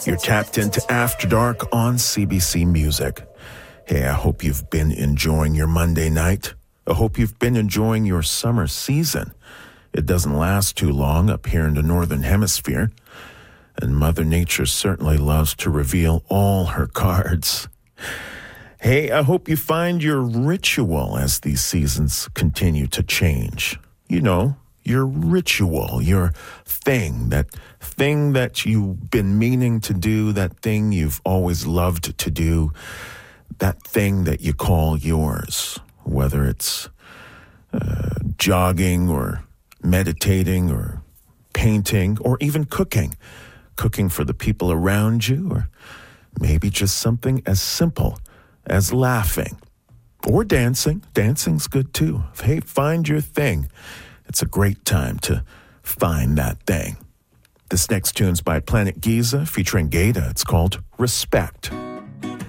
You're tapped into After Dark on CBC Music. Hey, I hope you've been enjoying your Monday night. I hope you've been enjoying your summer season. It doesn't last too long up here in the Northern Hemisphere, and Mother Nature certainly loves to reveal all her cards. Hey, I hope you find your ritual as these seasons continue to change. You know, your ritual, your thing that you've been meaning to do, that thing you've always loved to do, that thing that you call yours, whether it's jogging or meditating or painting or even cooking for the people around you, or maybe just something as simple as laughing or dancing. Dancing's good too. Hey, find your thing. It's a great time to find that thing. This next tune's by Planet Giza featuring Gata. It's called Respect.